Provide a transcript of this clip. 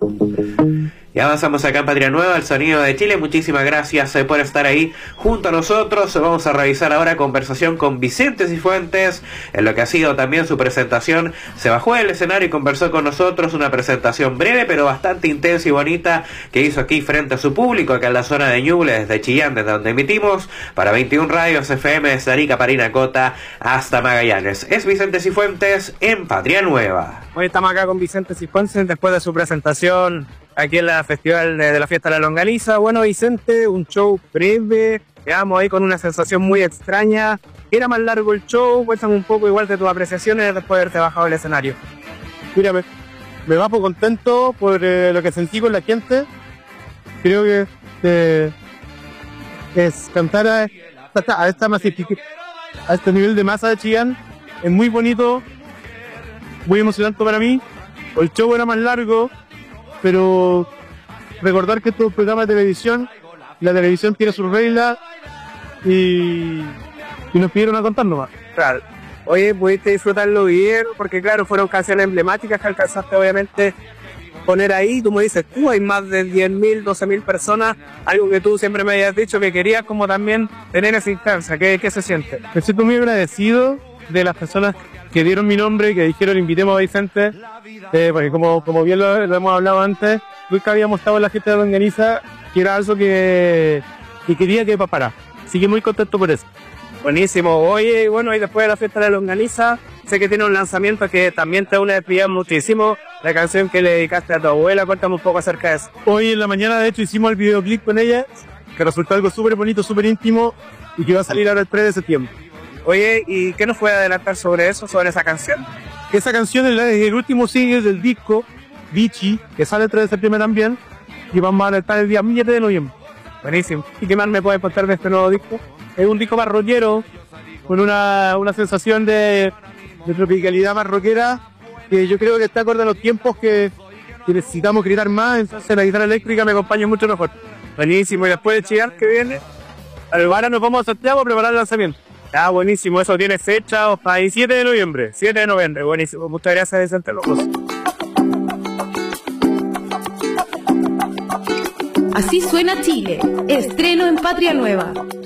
Y avanzamos acá en Patria Nueva, el sonido de Chile. Muchísimas gracias por estar ahí junto a nosotros. Vamos a revisar ahora conversación con Vicente Cifuentes, en lo que ha sido también su presentación. Se bajó del escenario y conversó con nosotros, una presentación breve pero bastante intensa y bonita que hizo aquí frente a su público, acá en la zona de Ñuble, desde Chillán, desde donde emitimos para 21 radios FM, desde Arica, Parinacota hasta Magallanes. Es Vicente Cifuentes en Patria Nueva. Hoy estamos acá con Vicente Cifuentes después de su presentación aquí en la Festival de la Fiesta de la Longaniza. Bueno, Vicente, un show breve, quedamos ahí con una sensación muy extraña. Era más largo el show, cuéntame un poco igual de tus apreciaciones después de haberte bajado del escenario. Mira, me bajo contento por lo que sentí con la gente. Creo que es cantar a este nivel de masa de Chillán es muy bonito, muy emocionante para mí. El show era más largo, pero recordar que esto es un programa de televisión, la televisión tiene sus reglas y nos pidieron a contar nomás. Claro. Oye, pudiste disfrutarlo bien, porque claro, fueron canciones emblemáticas que alcanzaste obviamente poner ahí. Tú me dices, tú hay más de 10.000, 12.000 personas, algo que tú siempre me habías dicho que querías como también tener esa instancia. ¿Qué se siente? Me siento muy agradecido de las personas que dieron mi nombre, que dijeron invitemos a Vicente, porque como bien lo hemos hablado antes, nunca habíamos estado en la fiesta de Longaniza, que era algo que quería que pasara. Así que muy contento por eso. Buenísimo. Oye, bueno, y después de la fiesta de la Longaniza, sé que tiene un lanzamiento que también te une despedida muchísimo, la canción que le dedicaste a tu abuela. Cuéntame un poco acerca de eso. Hoy en la mañana, de hecho, hicimos el videoclip con ella, que resultó algo súper bonito, súper íntimo, y que va a salir ahora el 3 de septiembre. Oye, ¿y qué nos puede adelantar sobre eso, sobre esa canción? Esa canción es el último single del disco, Vichy, que sale el 3 de septiembre también, y vamos a adelantar el día 7 de noviembre. Buenísimo. ¿Y qué más me puedes contar de este nuevo disco? Es un disco más rockero, con una sensación de tropicalidad más rockera, que yo creo que está acorde a los tiempos que necesitamos gritar más, entonces la guitarra eléctrica me acompaña mucho mejor. Buenísimo. Y después de Chillán, que viene, ahora nos vamos a Santiago a preparar el lanzamiento. Ah, buenísimo, eso tiene fecha para el 7 de noviembre. 7 de noviembre, buenísimo. Muchas gracias, Vicente Locos. Así suena Chile, estreno en Patria Nueva.